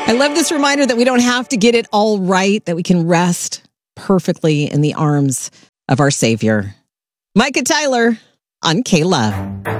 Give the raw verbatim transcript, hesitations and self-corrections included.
I love this reminder that we don't have to get it all right, that we can rest perfectly in the arms of our Savior. Micah Tyler on K-Love.